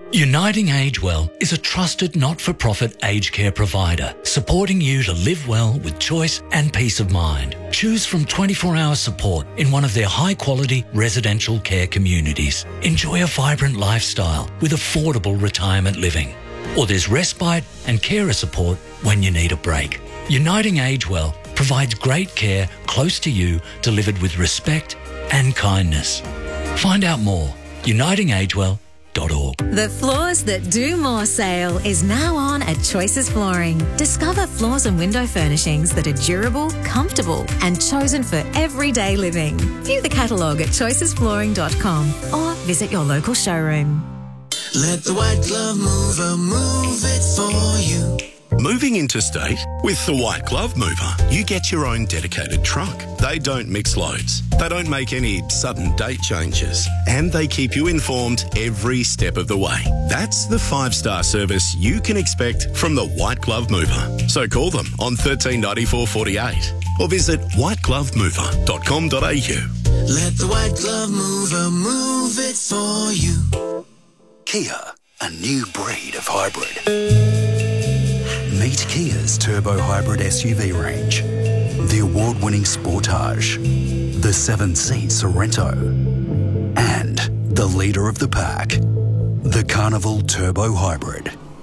Uniting Age Well is a trusted not-for-profit aged care provider supporting you to live well with choice and peace of mind. Choose from 24-hour support in one of their high-quality residential care communities. Enjoy a vibrant lifestyle with affordable retirement living. Or there's respite and carer support when you need a break. Uniting Age Well provides great care close to you, delivered with respect and kindness. Find out more. unitingagewell.org. The Floors That Do More sale is now on at Choices Flooring. Discover floors and window furnishings that are durable, comfortable and chosen for everyday living. View the catalogue at choicesflooring.com or visit your local showroom. Let the White Glove Mover move it for you. Moving interstate? With the White Glove Mover, you get your own dedicated truck. They don't mix loads. They don't make any sudden date changes. And they keep you informed every step of the way. That's the 5-star service you can expect from the White Glove Mover. So call them on 139448 or visit whiteglovemover.com.au. Let the White Glove Mover move it for you. Kia, a new breed of hybrid. Meet Kia's turbo hybrid SUV range, the award-winning Sportage, the 7-seat Sorento, and the leader of the pack, the Carnival Turbo Hybrid.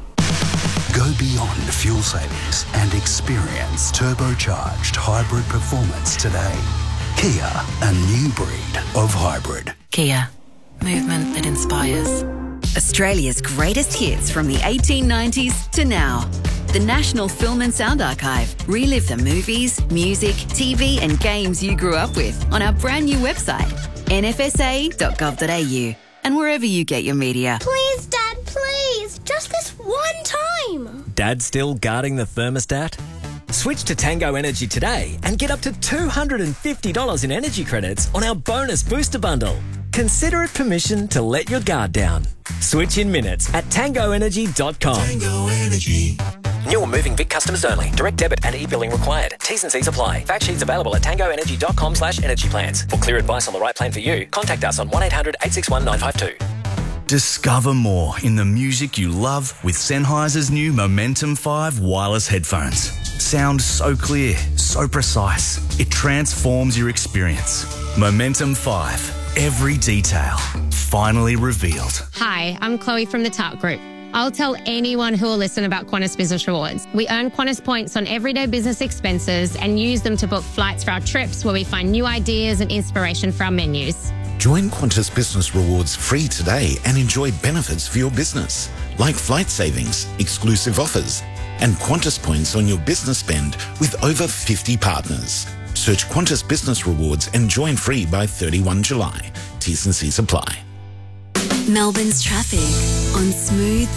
Go beyond fuel savings and experience turbocharged hybrid performance today. Kia, a new breed of hybrid. Kia, movement that inspires. Australia's greatest hits from the 1890s to now. The National Film and Sound Archive. Relive the movies, music, TV and games you grew up with on our brand new website, nfsa.gov.au, and wherever you get your media. Please, Dad, please. Just this one time. Dad still guarding the thermostat? Switch to Tango Energy today and get up to $250 in energy credits on our bonus booster bundle. Consider it permission to let your guard down. Switch in minutes at tangoenergy.com. Tango Energy. New or moving Vic customers only. Direct debit and e-billing required. T's and C's apply. Fact sheets available at tangoenergy.com/energy plans. For clear advice on the right plan for you, contact us on 1800-861-952. Discover more in the music you love with Sennheiser's new Momentum 5 wireless headphones. Sound so clear, so precise. It transforms your experience. Momentum 5. Every detail finally revealed. Hi, I'm Chloe from the Tart Group. I'll tell anyone who will listen about Qantas Business Rewards. We earn Qantas points on everyday business expenses and use them to book flights for our trips where we find new ideas and inspiration for our menus. Join Qantas Business Rewards free today and enjoy benefits for your business, like flight savings, exclusive offers, and Qantas points on your business spend with over 50 partners. Search Qantas Business Rewards and join free by 31 July. T's and C's apply. Melbourne's traffic on Smooth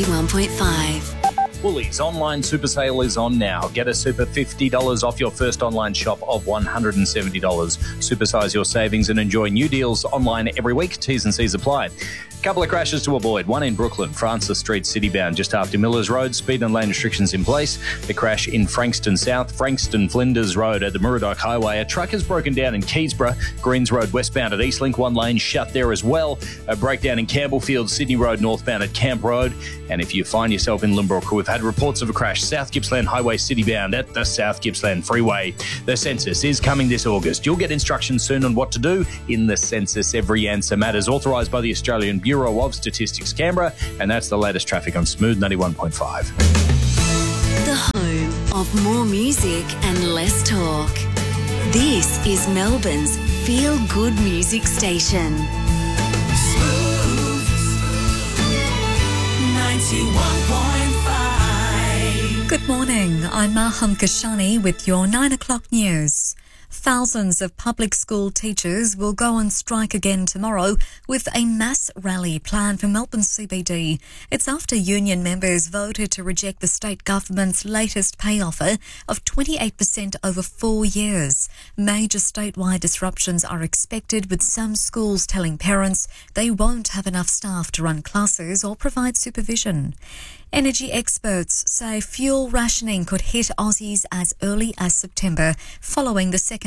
91.5. Woolies online super sale is on now. Get a super $50 off your first online shop of $170. Supersize your savings and enjoy new deals online every week. T's and C's apply. Couple of crashes to avoid. One in Brooklyn, Francis Street, citybound, just after Millers Road. Speed and lane restrictions in place. The crash in Frankston South, Frankston Flinders Road at the Murdoch Highway. A truck has broken down in Keysborough. Greens Road westbound at Eastlink. One lane shut there as well. A breakdown in Campbellfield, Sydney Road northbound at Camp Road. And if you find yourself in Limbrook, we've had reports of a crash South Gippsland Highway citybound at the South Gippsland Freeway. The census is coming this August. You'll get instructions soon on what to do in the census. Every answer matters. Authorised by the Australian Bureau of Statistics Canberra, and that's the latest traffic on Smooth 91.5. The home of more music and less talk. This is Melbourne's feel-good music station. Smooth 91.5. Good morning, I'm Maham Kashani with your 9 o'clock news. Thousands of public school teachers will go on strike again tomorrow with a mass rally planned for Melbourne CBD. It's after union members voted to reject the state government's latest pay offer of 28% over 4 years. Major statewide disruptions are expected, with some schools telling parents they won't have enough staff to run classes or provide supervision. Energy experts say fuel rationing could hit Aussies as early as September, following the second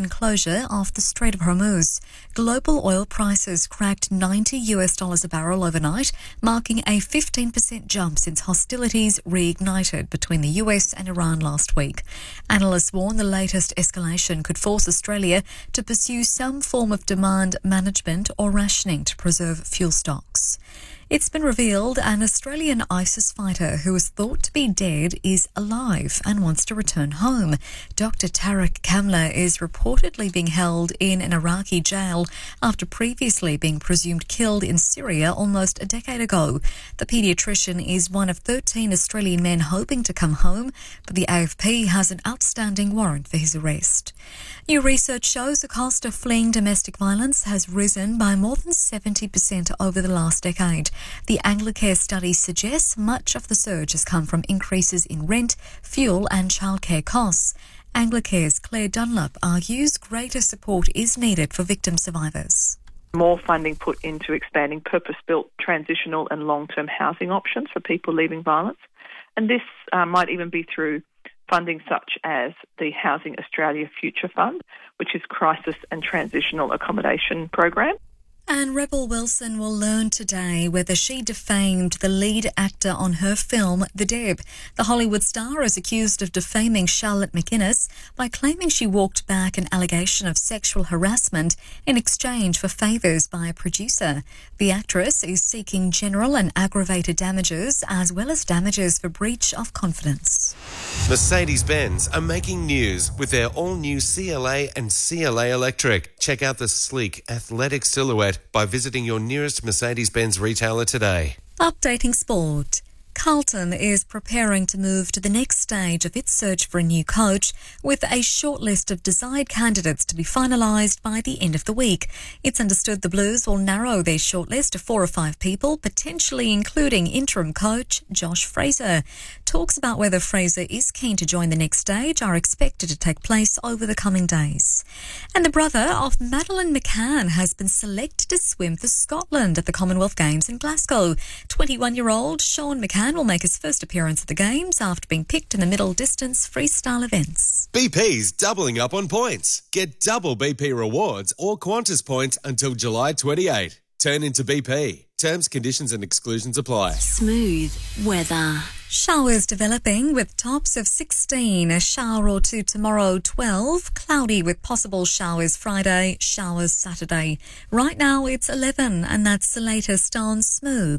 second closure of the Strait of Hormuz. Global oil prices cracked $90 a barrel overnight, marking a 15% jump since hostilities reignited between the US and Iran last week. Analysts warn the latest escalation could force Australia to pursue some form of demand management or rationing to preserve fuel stocks. It's been revealed an Australian ISIS fighter who is thought to be dead is alive and wants to return home. Dr. Tariq Kamla is reportedly being held in an Iraqi jail after previously being presumed killed in Syria almost a decade ago. The paediatrician is one of 13 Australian men hoping to come home, but the AFP has an outstanding warrant for his arrest. New research shows the cost of fleeing domestic violence has risen by more than 70% over the last decade. The Anglicare study suggests much of the surge has come from increases in rent, fuel and childcare costs. Anglicare's Claire Dunlop argues greater support is needed for victim survivors. More funding put into expanding purpose-built transitional and long-term housing options for people leaving violence. And this might even be through funding such as the Housing Australia Future Fund, which is crisis and transitional accommodation program. And Rebel Wilson will learn today whether she defamed the lead actor on her film, The Deb. The Hollywood star is accused of defaming Charlotte McInnes by claiming she walked back an allegation of sexual harassment in exchange for favours by a producer. The actress is seeking general and aggravated damages as well as damages for breach of confidence. Mercedes-Benz are making news with their all-new CLA and CLA Electric. Check out the sleek, athletic silhouette by visiting your nearest Mercedes-Benz retailer today. Updating sport. Carlton is preparing to move to the next stage of its search for a new coach, with a short list of desired candidates to be finalised by the end of the week. It's understood the Blues will narrow their shortlist to 4 or 5 people, potentially including interim coach Josh Fraser. Talks about whether Fraser is keen to join the next stage are expected to take place over the coming days. And the brother of Madeleine McCann has been selected to swim for Scotland at the Commonwealth Games in Glasgow. 21-year-old Sean McCann will make his first appearance at the Games after being picked in the middle distance freestyle events. BP's doubling up on points. Get double BP rewards or Qantas points until July 28. Turn into BP. Terms, conditions and exclusions apply. Smooth weather. Showers developing with tops of 16, a shower or two tomorrow, 12, cloudy with possible showers Friday, showers Saturday. Right now it's 11 and that's the latest on Smooth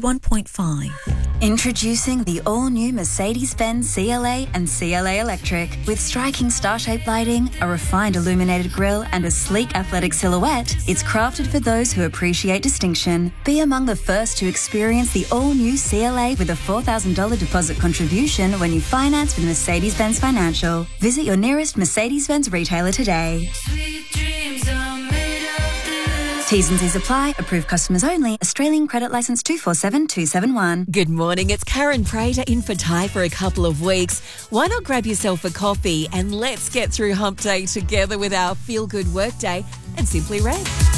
91.5. Introducing the all-new Mercedes-Benz CLA and CLA Electric. With striking star-shaped lighting, a refined illuminated grille and a sleek athletic silhouette, it's crafted for those who appreciate distinction. Be among the first to experience the all-new CLA with a $4,000 deposit contribution when you finance with Mercedes-Benz Financial. Visit your nearest Mercedes-Benz retailer today. T's and C's apply. Approved customers only. Australian credit licence 247271. Good morning. It's Karen Prater in for Ty for a couple of weeks. Why not grab yourself a coffee and let's get through hump day together with our feel-good work day and Simply Red.